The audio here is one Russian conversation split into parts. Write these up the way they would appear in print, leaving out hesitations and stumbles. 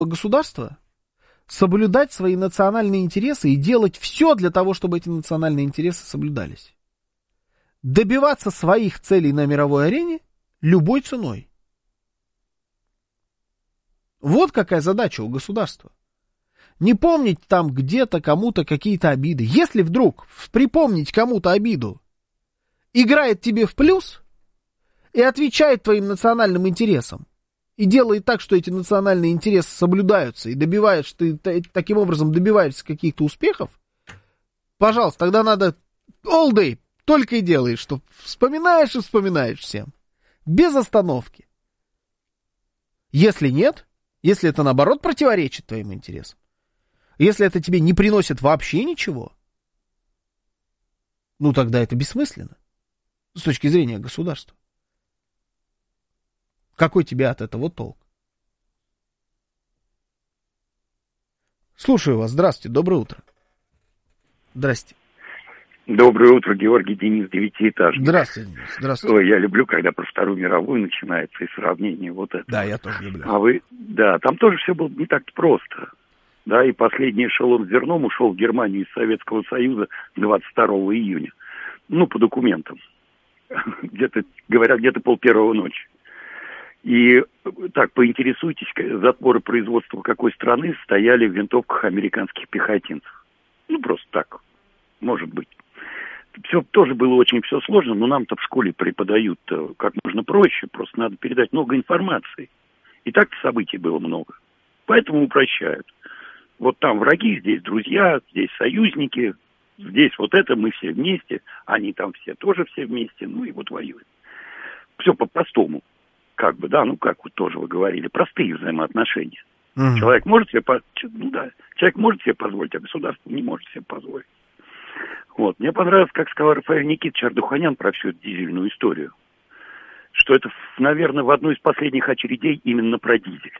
государства соблюдать свои национальные интересы и делать все для того, чтобы эти национальные интересы соблюдались. Добиваться своих целей на мировой арене любой ценой. Вот какая задача у государства. Не помнить там где-то кому-то какие-то обиды. Если вдруг припомнить кому-то обиду играет тебе в плюс и отвечает твоим национальным интересам, и делает так, что эти национальные интересы соблюдаются, и добиваешь, ты таким образом добиваешься каких-то успехов, пожалуйста, тогда надо all day только и делаешь, что вспоминаешь и вспоминаешь всем. Без остановки. Если нет, если это наоборот противоречит твоим интересам, если это тебе не приносит вообще ничего, ну тогда это бессмысленно с точки зрения государства. Какой тебе от этого толк? Слушаю вас. Здравствуйте. Доброе утро. Здрасте. Доброе утро, Георгий, Денис, девятиэтажник. Здравствуйте, Денис. Здравствуйте. Ой, я люблю, когда про Вторую мировую начинается и сравнение вот это. Да, я тоже люблю. Да, там тоже все было не так просто. Да, и последний эшелон с зерном ушел в Германию из Советского Союза 22 июня. Ну, по документам. Где-то 1:30 ночи. И так, поинтересуйтесь, затворы производства какой страны стояли в винтовках американских пехотинцев. Ну, просто так, может быть. Все тоже было очень все сложно, но нам-то в школе преподают как можно проще, просто надо передать много информации. И так-то событий было много. Поэтому упрощают. Вот там враги, здесь друзья, здесь союзники, здесь вот это мы все вместе, они там все тоже все вместе, ну и вот воюют. Все по-простому. Как бы, да, ну как вот тоже вы говорили, простые взаимоотношения. Человек может себе позволить, а государство не может себе позволить. Вот. Мне понравилось, как сказал Рафаэль Никитич Ардуханян про всю эту дизельную историю, что это, наверное, в одной из последних очередей именно про дизель.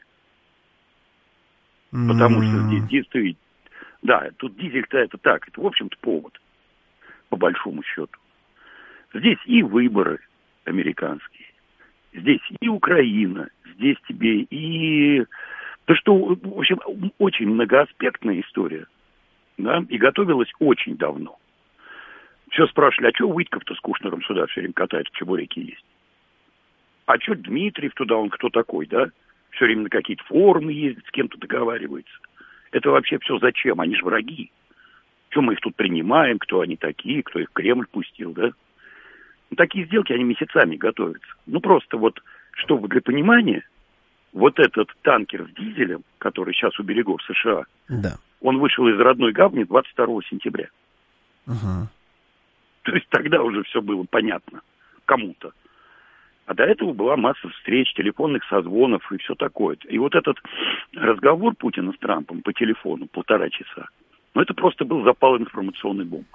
Потому что здесь действительно, да, тут дизель-то это так, это, в общем-то, повод, по большому счету. Здесь и выборы американские, здесь и Украина, здесь тебе и... То, что, в общем, очень многоаспектная история, да, и готовилась очень давно. Все спрашивали, а что Уитков-то с Кушнером сюда все время катает, в чебуреки есть? А что Дмитриев туда, он кто такой, да? Все время на какие-то форумы ездит, с кем-то договаривается. Это вообще все зачем? Они же враги. Что мы их тут принимаем, кто они такие, кто их в Кремль пустил, да? Ну, такие сделки, они месяцами готовятся. Ну, просто вот, чтобы для понимания, вот этот танкер с дизелем, который сейчас у берегов США, да, он вышел из родной гавани 22 сентября. Угу. То есть тогда уже все было понятно кому-то. А до этого была масса встреч, телефонных созвонов и все такое. И вот этот разговор Путина с Трампом по телефону 1,5 часа, ну это просто был запал информационной бомбы.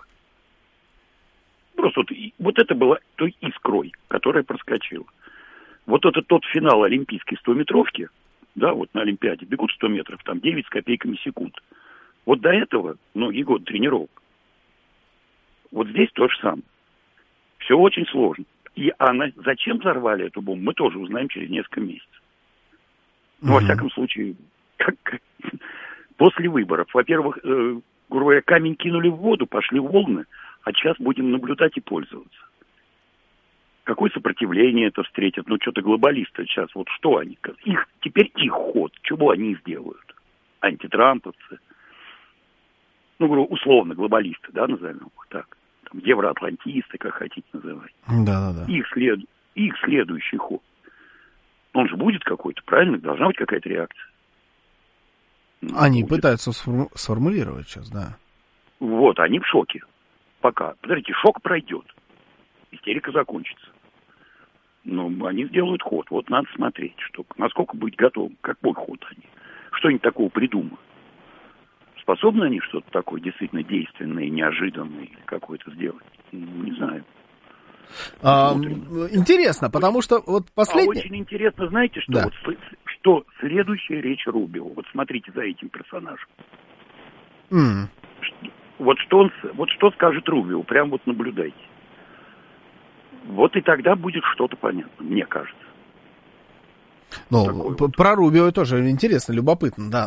Просто вот это было той искрой, которая проскочила. Вот это тот финал олимпийской 100-метровки, да, вот на Олимпиаде бегут 100 метров, там 9 с копейками секунд. Вот до этого многие годы тренировок. Вот здесь то же самое. Все очень сложно. И зачем взорвали эту бомбу, мы тоже узнаем через несколько месяцев. Ну, во всяком случае, после выборов. Во-первых, грубо говоря, камень кинули в воду, пошли волны, а сейчас будем наблюдать и пользоваться. Какое сопротивление это встретит? Ну, что-то глобалисты сейчас, вот что они? Теперь их ход, чего они сделают? Антитрамповцы. Ну, говорю, условно, глобалисты, да, назовем их так. Там, евроатлантисты, как хотите называть. Да. Их следующий ход. Он же будет какой-то, правильно? Должна быть какая-то реакция. Они пытаются сформулировать сейчас, да. Вот, они в шоке. Пока. Подождите, шок пройдет. Истерика закончится. Но они сделают ход. Вот надо смотреть, насколько быть готовым, какой ход они. Что они такого придумают. Способны они что-то такое действительно действенное, неожиданное какое-то сделать? Не знаю. Интересно, потому что вот последний... очень интересно, знаете, что, да. Что следующая речь Рубио. Вот смотрите за этим персонажем. Вот что скажет Рубио, прям вот наблюдайте. Вот и тогда будет что-то понятно, мне кажется. Ну, про Рубио тоже интересно, любопытно, да.